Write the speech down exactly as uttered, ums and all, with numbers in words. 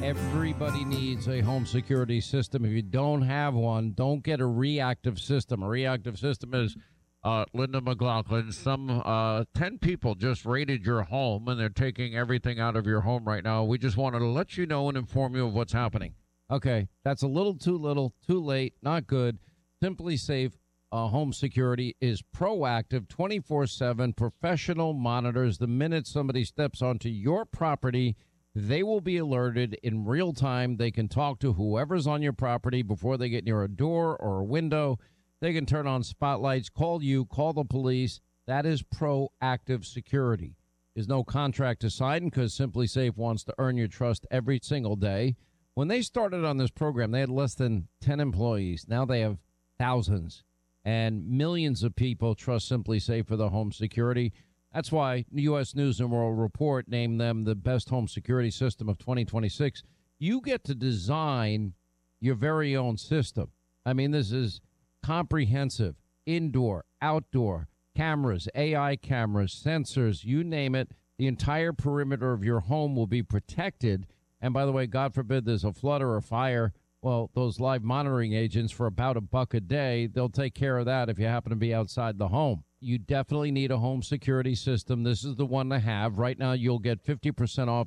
Everybody needs a home security system. If you don't have one, don't get a reactive system. A reactive system is, uh, Linda McLaughlin, some uh, ten people just raided your home, and they're taking everything out of your home right now. We just wanted to let you know and inform you of what's happening. Okay, that's a little too little, too late, not good. Simply Safe uh, Home Security is proactive, twenty-four seven, professional monitors. The minute somebody steps onto your property, they will be alerted in real time. They can talk to whoever's on your property before they get near a door or a window. They can turn on spotlights, call you, call the police. That is proactive security. There's no contract to sign because Simply Safe wants to earn your trust every single day. When they started on this program, they had less than ten employees. Now they have thousands, and millions of people trust Simply Safe for the home security. That's why U S News and World Report named them the best home security system of twenty twenty-six. You get to design your very own system. I mean, this is comprehensive, indoor, outdoor, cameras, A I cameras, sensors, you name it. The entire perimeter of your home will be protected. And by the way, God forbid there's a flood or a fire. Well, those live monitoring agents for about a buck a day, they'll take care of that if you happen to be outside the home. You definitely need a home security system. This is the one to have. Right now, you'll get fifty percent off